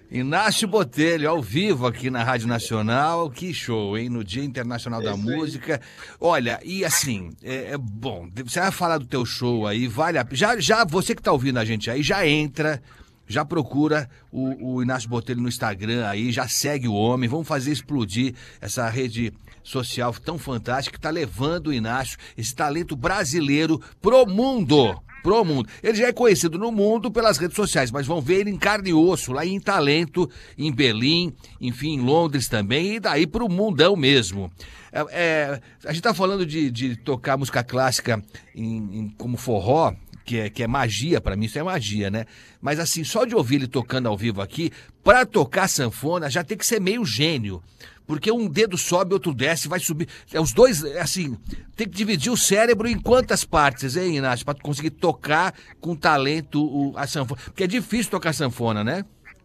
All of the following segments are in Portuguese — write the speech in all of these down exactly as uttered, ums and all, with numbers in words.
Inácio Botelho, ao vivo aqui na Rádio Nacional. Que show, hein? No Dia Internacional da Música. Olha, e assim, é, é bom, você vai falar do teu show aí, vale a... Já, já você que tá ouvindo a gente aí, já entra, já procura o, o Inácio Botelho no Instagram aí, já segue o homem, vamos fazer explodir essa rede social tão fantástica que tá levando o Inácio, esse talento brasileiro, pro mundo. Pro mundo. Ele já é conhecido no mundo pelas redes sociais, mas vão ver ele em carne e osso, lá em Talento, em Berlim, enfim, em Londres também, e daí pro mundão mesmo. É, é, a gente tá falando de, de tocar música clássica em, em, como forró, que é, que é magia pra mim, isso é magia, né? Mas assim, só de ouvir ele tocando ao vivo aqui, pra tocar sanfona já tem que ser meio gênio. Porque um dedo sobe, outro desce, vai subir. É, os dois, assim, tem que dividir o cérebro em quantas partes, hein, Inácio? Pra conseguir tocar com talento o, a sanfona. Porque é difícil tocar sanfona, né?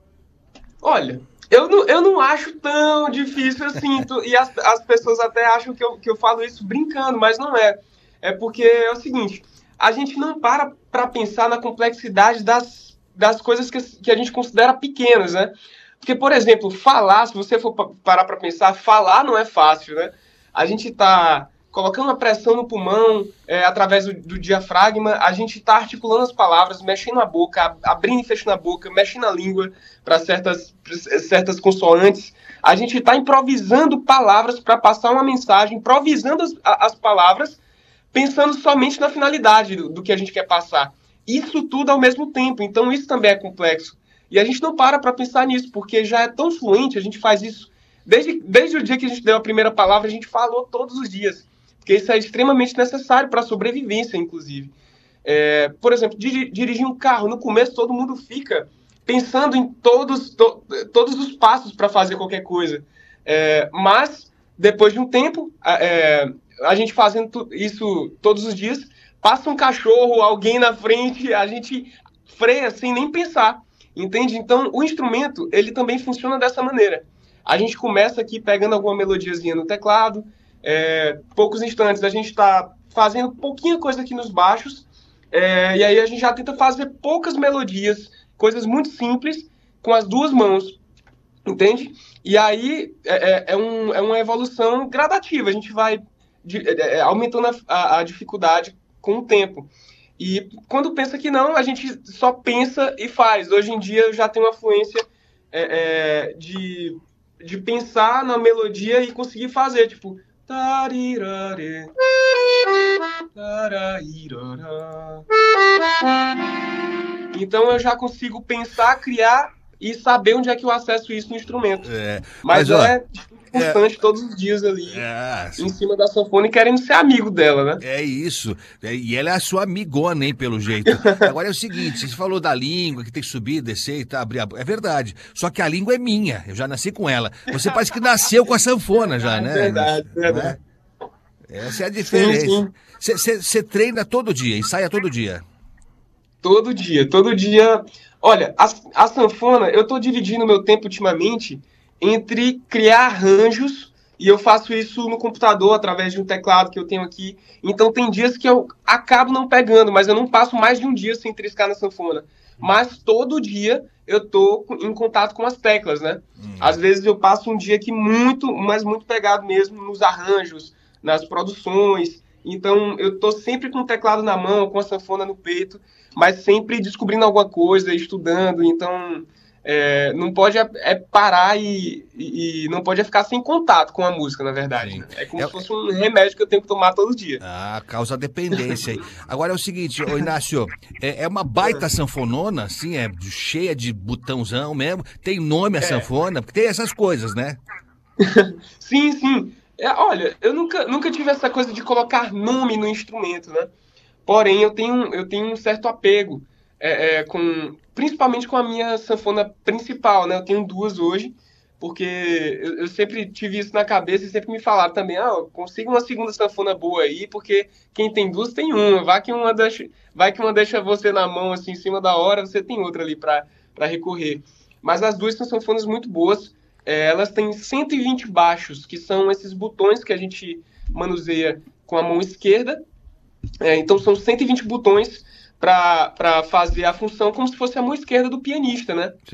Olha, eu não, eu não acho tão difícil assim. Tu, e as, as pessoas até acham que eu, que eu falo isso brincando, mas não é. É porque é o seguinte, a gente não para pra pensar na complexidade das, das coisas que, que a gente considera pequenas, né? Porque, por exemplo, falar, se você for parar para pensar, falar não é fácil, né? A gente está colocando uma pressão no pulmão é, através do, do diafragma, a gente está articulando as palavras, mexendo a boca, abrindo e fechando a boca, mexendo a língua para certas, certas consoantes. A gente está improvisando palavras para passar uma mensagem, improvisando as, as palavras, pensando somente na finalidade do, do que a gente quer passar. Isso tudo ao mesmo tempo, então isso também é complexo. E a gente não para para pensar nisso, porque já é tão fluente, a gente faz isso. Desde, desde o dia que a gente deu a primeira palavra, a gente falou todos os dias. Porque isso é extremamente necessário para a sobrevivência, inclusive. É, por exemplo, dir, dirigir um carro, no começo todo mundo fica pensando em todos, to, todos os passos para fazer qualquer coisa. É, mas, depois de um tempo, é, a gente fazendo isso todos os dias, passa um cachorro, alguém na frente, a gente freia sem nem pensar. Entende? Então, o instrumento, ele também funciona dessa maneira. A gente começa aqui pegando alguma melodiazinha no teclado, é, poucos instantes a gente está fazendo pouquinha coisa aqui nos baixos, é, e aí a gente já tenta fazer poucas melodias, coisas muito simples, com as duas mãos, entende? E aí é, é, um, é uma evolução gradativa, a gente vai de, é, aumentando a, a, a dificuldade com o tempo. E quando pensa que não, a gente só pensa e faz. Hoje em dia eu já tenho uma fluência é, é, de, de pensar na melodia e conseguir fazer, tipo... Então eu já consigo pensar, criar e saber onde é que eu acesso isso no instrumento. É, mas, mas ó, é constante é, todos os dias ali, é, em cima da sanfona e querendo ser amigo dela, né? É isso. E ela é a sua amigona, hein, pelo jeito. Agora é o seguinte, você falou da língua, que tem que subir, descer e tá, abrir a boca. É verdade. Só que a língua é minha, eu já nasci com ela. Você parece que nasceu com a sanfona já, né? É verdade, é verdade. Né? Essa é a diferença. Você treina todo dia, ensaia todo dia? Todo dia, todo dia. Olha, a, a sanfona, eu tô dividindo meu tempo ultimamente entre criar arranjos, e eu faço isso no computador, através de um teclado que eu tenho aqui. Então tem dias que eu acabo não pegando, mas eu não passo mais de um dia sem triscar na sanfona. Mas todo dia eu tô em contato com as teclas, né? Hum. Às vezes eu passo um dia aqui muito, mas muito pegado mesmo nos arranjos, nas produções. Então eu tô sempre com o teclado na mão, com a sanfona no peito, mas sempre descobrindo alguma coisa, estudando. Então... É, não pode é parar e, e, e não pode é ficar sem contato com a música, na verdade. Né? É como é, se fosse um remédio que eu tenho que tomar todo dia. Ah, causa dependência aí. Agora é o seguinte, ô Inácio, é, é uma baita sanfonona, assim, é cheia de botãozão mesmo, tem nome a é. sanfona, porque tem essas coisas, né? Sim, sim. É, olha, eu nunca, nunca tive essa coisa de colocar nome no instrumento, né? Porém, eu tenho, eu tenho um certo apego é, é, com... principalmente com a minha sanfona principal, né? Eu tenho duas hoje, porque eu, eu sempre tive isso na cabeça e sempre me falaram também, ah, consiga uma segunda sanfona boa aí, porque quem tem duas tem uma, vai que uma deixa, vai que uma deixa você na mão, assim, em cima da hora, você tem outra ali para recorrer. Mas as duas são sanfonas muito boas, é, elas têm cento e vinte baixos, que são esses botões que a gente manuseia com a mão esquerda, é, então são cento e vinte botões para fazer a função como se fosse a mão esquerda do pianista, né? Sim.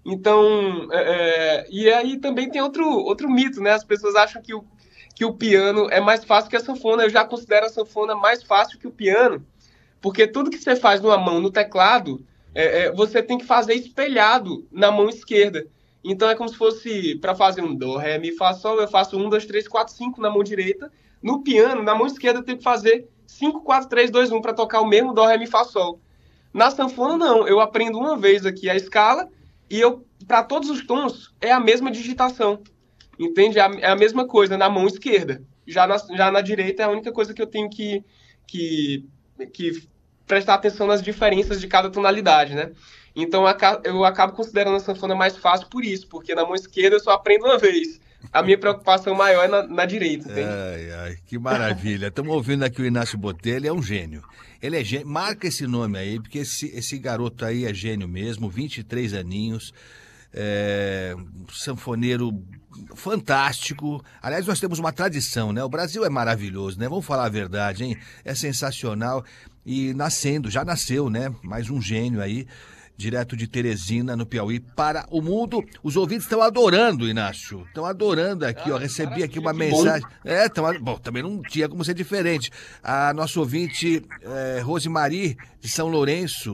Então, é, é, e aí também tem outro, outro mito, né? As pessoas acham que o, que o piano é mais fácil que a sanfona. Eu já considero a sanfona mais fácil que o piano, porque tudo que você faz numa mão no teclado, é, é, você tem que fazer espelhado na mão esquerda. Então é como se fosse, para fazer um dó, ré, mi, fá, sol, eu faço um, dois, três, quatro, cinco na mão direita. No piano, na mão esquerda, eu tenho que fazer cinco, quatro, três, dois, um para tocar o mesmo dó, ré, mi, fá, sol. Na sanfona, não. Eu aprendo uma vez aqui a escala e eu, para todos os tons, é a mesma digitação. Entende? É a, é a mesma coisa na mão esquerda. Já na, já na direita é a única coisa que eu tenho que, que, que prestar atenção nas diferenças de cada tonalidade, né? Então eu acabo considerando a sanfona mais fácil por isso, porque na mão esquerda eu só aprendo uma vez. A minha preocupação maior é na, na direita, entende? Ai, ai, que maravilha. Estamos ouvindo aqui o Inácio Botelho, ele é um gênio. Ele é gênio. Marca esse nome aí, porque esse, esse garoto aí é gênio mesmo, vinte e três aninhos, é, sanfoneiro fantástico. Aliás, nós temos uma tradição, né? O Brasil é maravilhoso, né? Vamos falar a verdade, hein? É sensacional. E nascendo, já nasceu, né? Mais um gênio aí, direto de Teresina, no Piauí, para o mundo. Os ouvintes estão adorando, Inácio. Estão adorando aqui, ah, ó. Recebi aqui uma mensagem. Bom. É, tão, bom, também não tinha como ser diferente. A nossa ouvinte, é, Rosemary, de São Lourenço,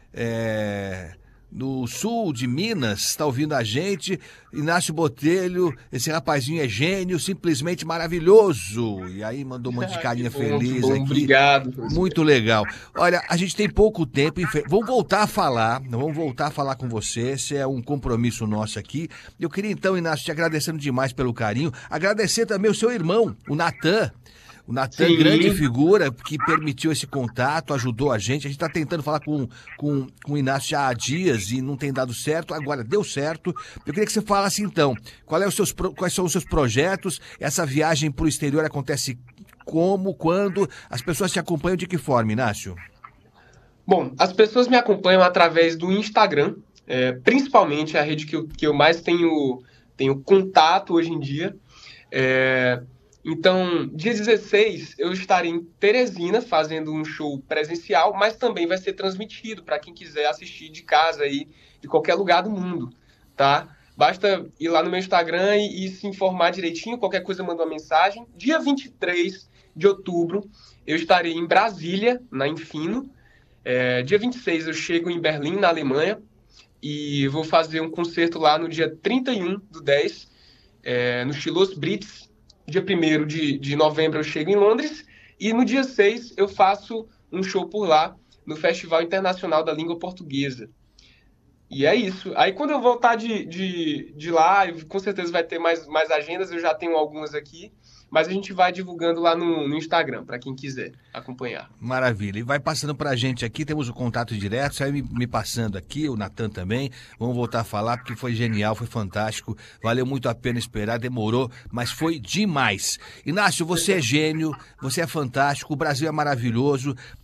é, no sul de Minas, está ouvindo a gente. Inácio Botelho, esse rapazinho é gênio, simplesmente maravilhoso. E aí mandou um monte de carinha bom, feliz bom, aqui. Obrigado. Muito legal. Olha, a gente tem pouco tempo, vamos voltar a falar, vamos voltar a falar com você, esse é um compromisso nosso aqui. Eu queria então, Inácio, te agradecendo demais pelo carinho, agradecer também o seu irmão, o Natan. O Natan, grande figura, que permitiu esse contato, ajudou a gente. A gente está tentando falar com, com, com o Inácio já há dias e não tem dado certo. Agora deu certo. Eu queria que você falasse então, qual é os seus, quais são os seus projetos? Essa viagem para o exterior acontece como, quando? As pessoas te acompanham de que forma, Inácio? Bom, as pessoas me acompanham através do Instagram, é, principalmente a rede que eu, que eu mais tenho, tenho contato hoje em dia. É... Então, dia dezesseis, eu estarei em Teresina fazendo um show presencial, mas também vai ser transmitido para quem quiser assistir de casa aí, de qualquer lugar do mundo, tá? Basta ir lá no meu Instagram e, e se informar direitinho, qualquer coisa manda uma mensagem. Dia vinte e três de outubro, eu estarei em Brasília, na Infino. É, dia vinte e seis, eu chego em Berlim, na Alemanha, e vou fazer um concerto lá no dia trinta e um do dez, é, no Stilos Brits. Dia primeiro de, de novembro eu chego em Londres e no dia seis eu faço um show por lá no Festival Internacional da Língua Portuguesa. E é isso. Aí quando eu voltar de, de, de lá, com certeza vai ter mais, mais agendas, eu já tenho algumas aqui, mas a gente vai divulgando lá no, no Instagram, para quem quiser acompanhar. Maravilha. E vai passando para a gente aqui, temos o contato direto, sai me, me passando aqui, o Natan também. Vamos voltar a falar, porque foi genial, foi fantástico. Valeu muito a pena esperar, demorou, mas foi demais. Inácio, você é gênio, você é fantástico, o Brasil é maravilhoso.